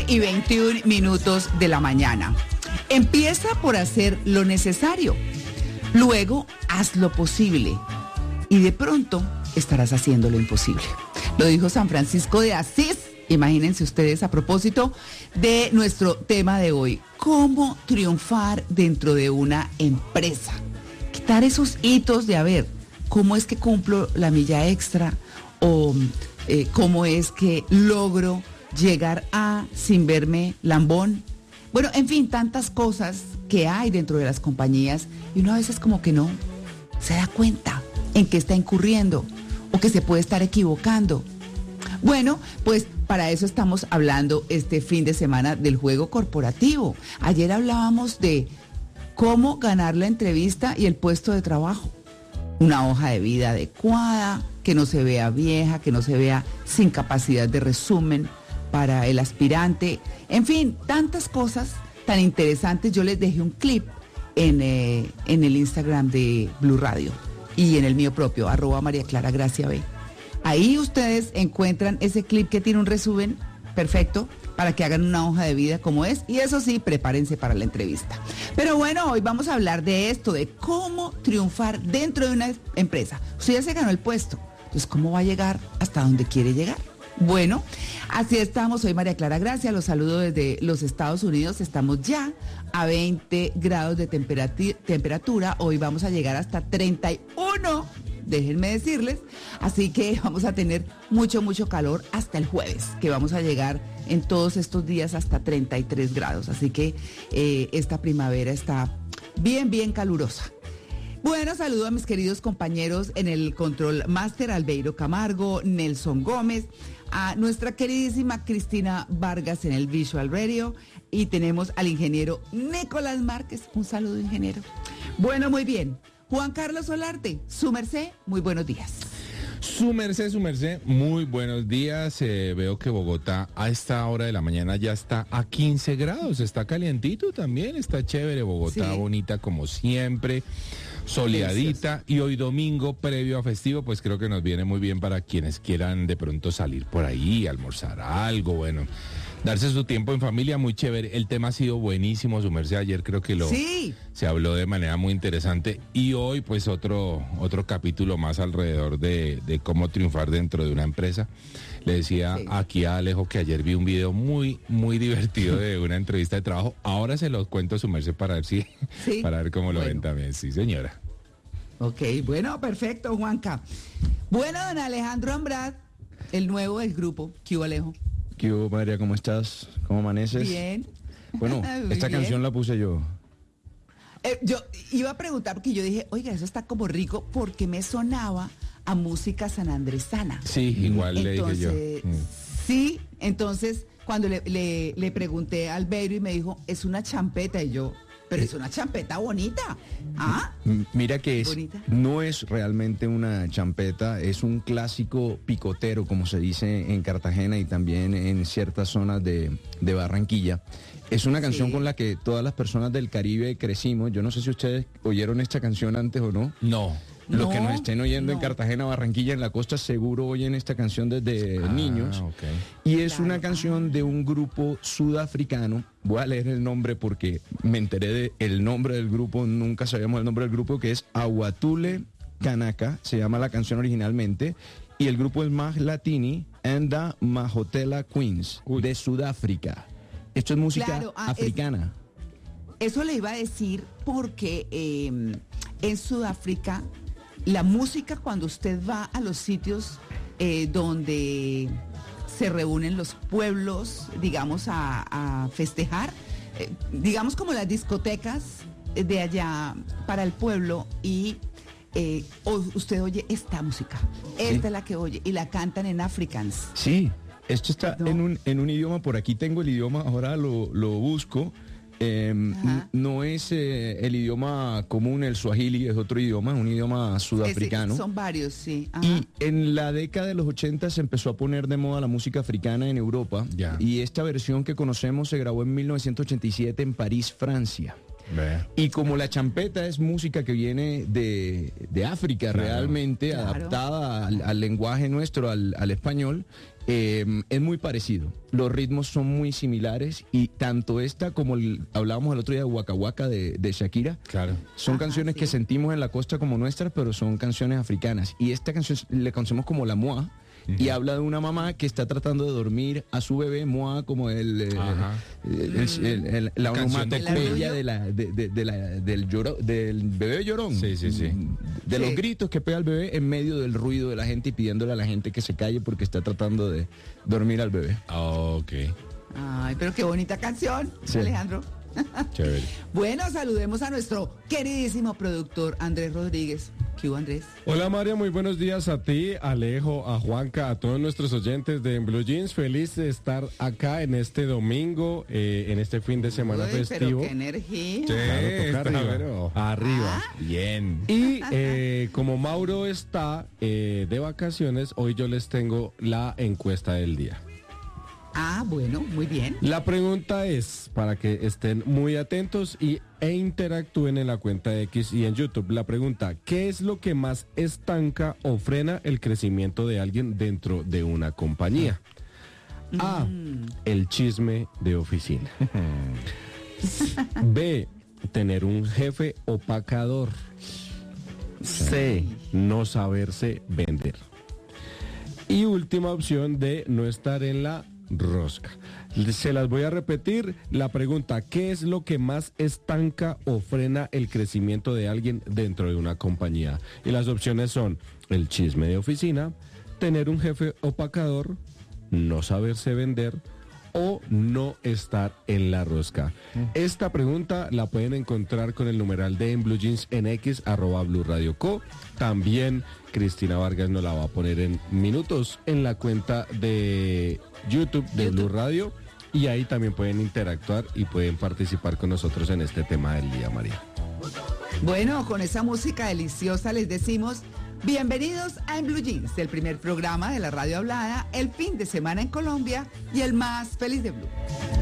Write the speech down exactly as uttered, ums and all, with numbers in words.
nueve y veintiún minutos de la mañana. Empieza por hacer lo necesario. Luego, haz lo posible. Y de pronto, estarás haciendo lo imposible. Lo dijo San Francisco de Asís. Imagínense ustedes a propósito de nuestro tema de hoy. ¿Cómo triunfar dentro de una empresa? Quitar esos hitos de, a ver, ¿cómo es que cumplo la milla extra? O eh, ¿cómo es que logro llegar a sin verme lambón? Bueno, en fin, tantas cosas que hay dentro de las compañías y uno a veces como que no se da cuenta en qué está incurriendo o que se puede estar equivocando. Bueno, pues para eso estamos hablando este fin de semana del juego corporativo. Ayer hablábamos de cómo ganar la entrevista y el puesto de trabajo. Una hoja de vida adecuada, que no se vea vieja, que no se vea sin capacidad de resumen para el aspirante. En fin, tantas cosas tan interesantes. Yo les dejé un clip en, eh, en el Instagram de Blue Radio y en el mío propio, arroba María Clara Gracia B. Ahí ustedes encuentran ese clip que tiene un resumen perfecto para que hagan una hoja de vida como es. Y eso sí, prepárense para la entrevista. Pero bueno, hoy vamos a hablar de esto, de cómo triunfar dentro de una empresa. Usted ya se ganó el puesto, entonces ¿cómo va a llegar hasta donde quiere llegar? Bueno, así estamos. Soy María Clara Gracia, los saludo desde los Estados Unidos. Estamos ya a veinte grados de temperati- temperatura. Hoy vamos a llegar hasta treinta y uno, déjenme decirles. Así que vamos a tener mucho, mucho calor hasta el jueves, que vamos a llegar en todos estos días hasta treinta y tres grados. Así que eh, esta primavera está bien, bien calurosa. Bueno, saludo a mis queridos compañeros en el Control Master, Albeiro Camargo, Nelson Gómez, a nuestra queridísima Cristina Vargas en el Visual Radio y tenemos al ingeniero Nicolás Márquez. Un saludo, ingeniero. Bueno, muy bien. Juan Carlos Solarte, su merced, muy buenos días. Su merced, su merced, muy buenos días. Eh, veo que Bogotá a esta hora de la mañana ya está a quince grados, está calientito también, está chévere. Bogotá sí, bonita como siempre, soleadita. Y hoy domingo, previo a festivo, pues creo que nos viene muy bien para quienes quieran de pronto salir por ahí, almorzar algo, bueno, darse su tiempo en familia, muy chévere. El tema ha sido buenísimo, su merced. Ayer creo que lo sí. se habló de manera muy interesante. Y hoy, pues, otro, otro capítulo más alrededor de, de cómo triunfar dentro de una empresa. Le decía sí. aquí a Alejo que ayer vi un video muy, muy divertido de una entrevista de trabajo. Ahora se los cuento, su merced, para ver si, ¿Sí? para ver cómo lo bueno. ven también. Sí, señora. Ok, bueno, perfecto, Juanca. Bueno, don Alejandro Ambrad, el nuevo del grupo. ¿Qué hubo, Alejo? ¿Qué hubo, María? ¿Cómo estás? ¿Cómo amaneces? Bien. Bueno, esta bien. canción la puse yo. Eh, yo iba a preguntar porque yo dije, oiga, eso está como rico porque me sonaba a música sanandresana. Sí, igual entonces, le dije yo. Mm. Sí, entonces cuando le, le, le pregunté a Albeiro y me dijo, es una champeta, y yo, pero es una champeta bonita. ¿Ah? Mira que es, no es realmente una champeta, es un clásico picotero, como se dice en Cartagena y también en ciertas zonas de, de Barranquilla. Es una canción sí. con la que todas las personas del Caribe crecimos. Yo no sé si ustedes oyeron esta canción antes o no. No. Los no, que nos estén oyendo no. en Cartagena, Barranquilla, en la costa, seguro oyen esta canción desde ah, niños. Okay. Y es claro. una canción de un grupo sudafricano. Voy a leer el nombre porque me enteré del nombre del grupo, nunca sabíamos el nombre del grupo, que es Awatule Kanaka, se llama la canción originalmente. Y el grupo es Mag Latini and the Mahotela Queens, Uy. de Sudáfrica. Esto es música claro, ah, africana. Es, eso le iba a decir porque eh, en Sudáfrica la música, cuando usted va a los sitios eh, donde se reúnen los pueblos, digamos, a, a festejar, eh, digamos como las discotecas de allá para el pueblo, y eh, usted oye esta música, esta sí. es la que oye, y la cantan en Afrikaans. Sí, esto está no. en, un, en un idioma, por aquí tengo el idioma, ahora lo, lo busco. Eh, no es eh, el idioma común, el suajili es otro idioma, un idioma sudafricano. Es, son varios, sí. Ajá. Y en la década de los ochenta se empezó a poner de moda la música africana en Europa. Ya. Y esta versión que conocemos se grabó en mil novecientos ochenta y siete en París, Francia. Vea. Y como la champeta es música que viene de, de África, Claro. realmente Claro. adaptada al, al lenguaje nuestro, al, al español, eh, es muy parecido. Los ritmos son muy similares y tanto esta como el, hablábamos el otro día de Waka Waka de, de Shakira, Claro. son Ajá, canciones sí. que sentimos en la costa como nuestras, pero son canciones africanas. Y esta canción le conocemos como la Moa. Y habla de una mamá que está tratando de dormir a su bebé, Moa, como el, eh, Ajá. el- el- el- el- la Canción de onomatopeya cuna. de la, de, de- de la- del, lloro- del bebé llorón. Sí, sí, sí. De los Sí. gritos que pega el bebé en medio del ruido de la gente y pidiéndole a la gente que se calle porque está tratando de dormir al bebé. Ok, Ay, pero qué bonita canción, Sí. Alejandro. chévere. Bueno, saludemos a nuestro queridísimo productor Andrés Rodríguez. ¿Qué hubo, Andrés? Hola María, muy buenos días a ti, a Alejo, a Juanca, a todos nuestros oyentes de En Blue Jeans. Feliz de estar acá en este domingo, eh, en este fin de semana Uy, pero festivo. qué energía. Claro, toca está arriba. pero- Arriba. Bien. Y eh, como Mauro está eh, de vacaciones, hoy yo les tengo la encuesta del día. Ah, bueno, muy bien. La pregunta es, para que estén muy atentos y, e interactúen en la cuenta de X y en YouTube, la pregunta, ¿qué es lo que más estanca o frena el crecimiento de alguien dentro de una compañía? A, el chisme de oficina. B, tener un jefe opacador. C, no saberse vender. Y última opción de no estar en la rosca. Se las voy a repetir. La pregunta, ¿qué es lo que más estanca o frena el crecimiento de alguien dentro de una compañía? Y las opciones son el chisme de oficina, tener un jefe opacador, no saberse vender o no estar en la rosca. Esta pregunta la pueden encontrar con el numeral de En Blue Jeans en X, arroba Blue Radio Co. También Cristina Vargas nos la va a poner en minutos en la cuenta de YouTube de YouTube. Blue Radio. Y ahí también pueden interactuar y pueden participar con nosotros en este tema del día, María. Bueno, con esa música deliciosa les decimos bienvenidos a En Blue Jeans, el primer programa de la radio hablada, el fin de semana en Colombia y el más feliz de Blue.